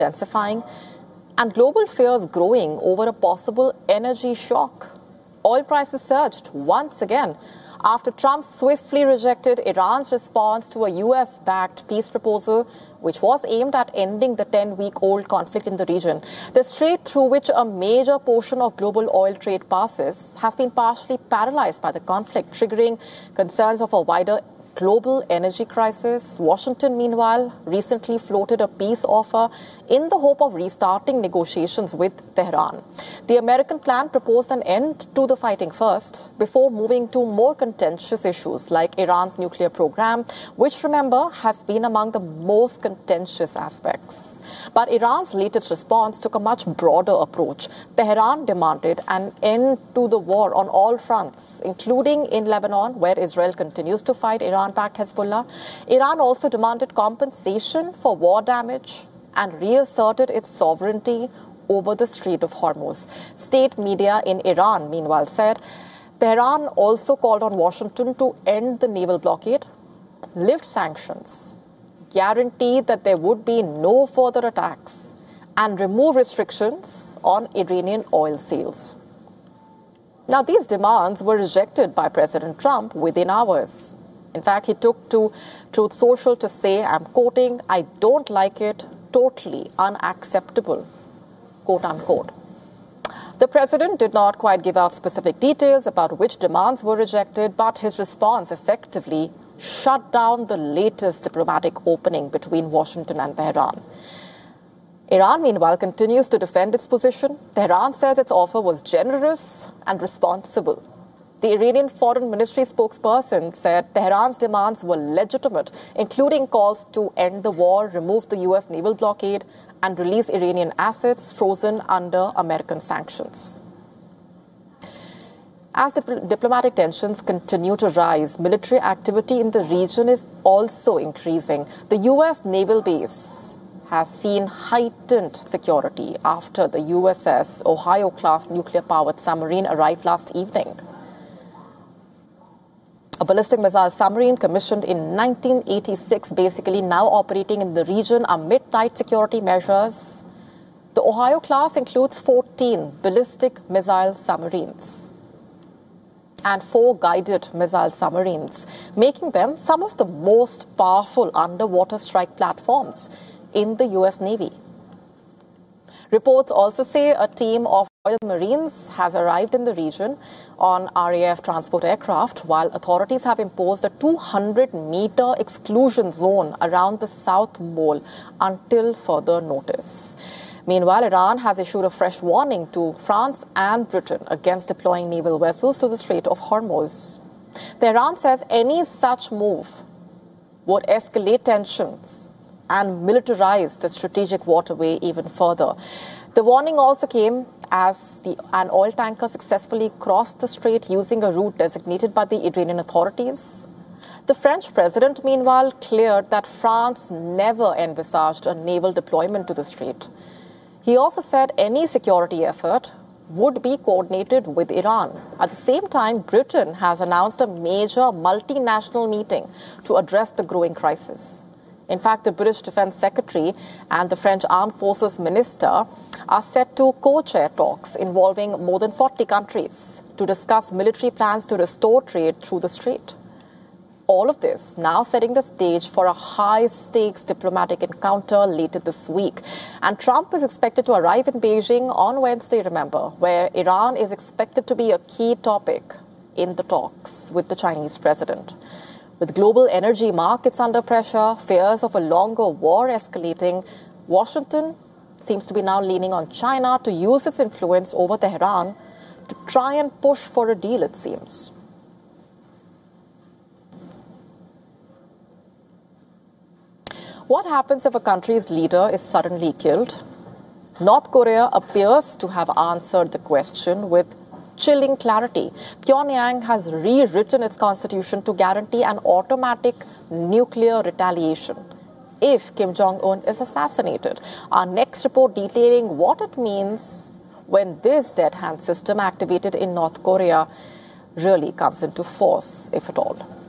intensifying, and global fears growing over a possible energy shock. Oil prices surged once again after Trump swiftly rejected Iran's response to a US-backed peace proposal which was aimed at ending the 10-week-old conflict in the region. The strait through which a major portion of global oil trade passes has been partially paralyzed by the conflict, triggering concerns of a wider global energy crisis. Washington, meanwhile, recently floated a peace offer in the hope of restarting negotiations with Tehran. The American plan proposed an end to the fighting first, before moving to more contentious issues like Iran's nuclear program, which, remember, has been among the most contentious aspects. But Iran's latest response took a much broader approach. Tehran demanded an end to the war on all fronts, including in Lebanon, where Israel continues to fight Iran-backed Hezbollah. Iran also demanded compensation for war damage and reasserted its sovereignty over the Strait of Hormuz. State media in Iran, meanwhile, said Tehran also called on Washington to end the naval blockade, lift sanctions, guarantee that there would be no further attacks, and remove restrictions on Iranian oil sales. Now, these demands were rejected by President Trump within hours. In fact, he took to Truth Social to say, I'm quoting, "I don't like it, totally unacceptable," quote unquote. The president did not quite give out specific details about which demands were rejected, but his response effectively shut down the latest diplomatic opening between Washington and Tehran. Iran, meanwhile, continues to defend its position. Tehran says its offer was generous and responsible. The Iranian Foreign Ministry spokesperson said Tehran's demands were legitimate, including calls to end the war, remove the U.S. naval blockade, and release Iranian assets frozen under American sanctions. As the diplomatic tensions continue to rise, military activity in the region is also increasing. The U.S. naval base has seen heightened security after the USS Ohio-class nuclear-powered submarine arrived last evening. A ballistic missile submarine commissioned in 1986, basically now operating in the region amid tight security measures. The Ohio class includes 14 ballistic missile submarines and 4 guided missile submarines, making them some of the most powerful underwater strike platforms in the U.S. Navy. Reports also say a team of Royal Marines has arrived in the region on RAF transport aircraft, while authorities have imposed a 200-meter exclusion zone around the South Mole until further notice. Meanwhile, Iran has issued a fresh warning to France and Britain against deploying naval vessels to the Strait of Hormuz. Tehran says any such move would escalate tensions and militarize the strategic waterway even further. The warning also came as an oil tanker successfully crossed the strait using a route designated by the Iranian authorities. The French president, meanwhile, cleared that France never envisaged a naval deployment to the strait. He also said any security effort would be coordinated with Iran. At the same time, Britain has announced a major multinational meeting to address the growing crisis. In fact, the British Defense Secretary and the French Armed Forces Minister are set to co-chair talks involving more than 40 countries to discuss military plans to restore trade through the strait. All of this now setting the stage for a high-stakes diplomatic encounter later this week. And Trump is expected to arrive in Beijing on Wednesday, remember, where Iran is expected to be a key topic in the talks with the Chinese president. With global energy markets under pressure, fears of a longer war escalating, Washington seems to be now leaning on China to use its influence over Tehran to try and push for a deal, it seems. What happens if a country's leader is suddenly killed? North Korea appears to have answered the question with chilling clarity. Pyongyang has rewritten its constitution to guarantee an automatic nuclear retaliation if Kim Jong-un is assassinated. Our next report detailing what it means when this dead hand system activated in North Korea really comes into force, if at all.